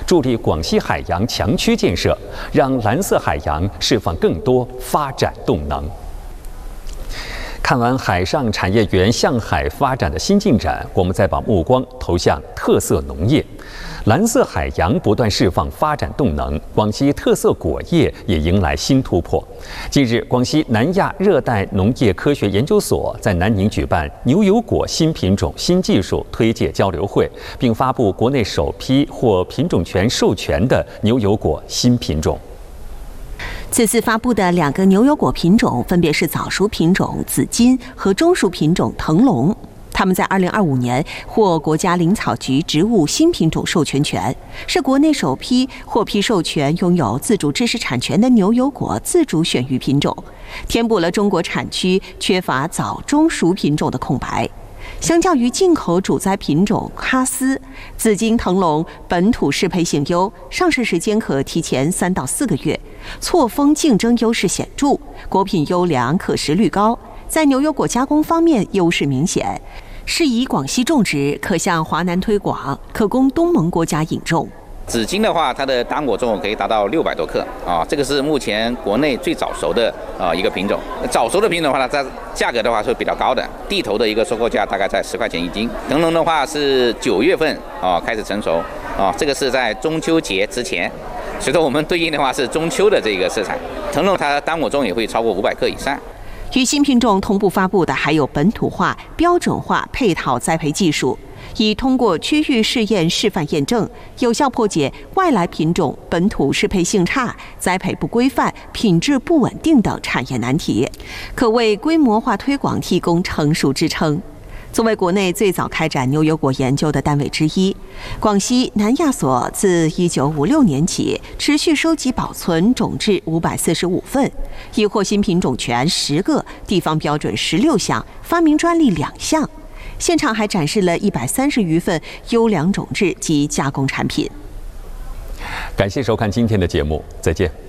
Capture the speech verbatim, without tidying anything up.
助力广西海洋强区建设，让蓝色海洋释放更多发展动能。看完海上产业园向海发展的新进展，我们再把目光投向特色农业。蓝色海洋不断释放发展动能，广西特色果业也迎来新突破。近日，广西南亚热带农业科学研究所在南宁举办牛油果新品种新技术推介交流会，并发布国内首批获品种权授权的牛油果新品种。 此次发布的两个牛油果品种分别是早熟品种紫金和中熟品种腾龙。它们在二零二五年获国家林草局植物新品种授权权，是国内首批获批授权拥有自主知识产权的牛油果自主选育品种，填补了中国产区缺乏早中熟品种的空白。相较于进口主栽品种哈斯，紫金腾龙本土适配性优，上市时间可提前三到四个月，错峰竞争优势显著，果品优良，可食率高，在牛油果加工方面优势明显，适宜广西种植，可向华南推广，可供东盟国家引种。 紫金的话，它的单果重可以达到六百多克啊，这个是目前国内最早熟的啊一个品种。早熟的品种的话呢，它价格的话是比较高的，地头的一个收购价大概在十块钱一斤。腾龙的话是九月份啊开始成熟啊，这个是在中秋节之前，所以说我们对应的话是中秋的这个色彩。腾龙它单果重也会超过五百克以上。 与新品种同步发布的还有本土化、标准化配套栽培技术，已通过区域试验示范验证，有效破解外来品种本土适配性差、栽培不规范、品质不稳定等产业难题，可为规模化推广提供成熟支撑。作为国内最早开展牛油果研究的单位之一，广西南亚所自一九五六年起持续收集保存种质五百四十五份，已获新品种权十个，地方标准十六项，发明专利两项。现场还展示了一百三十余份优良种质及加工产品。 感谢收看今天的节目，再见。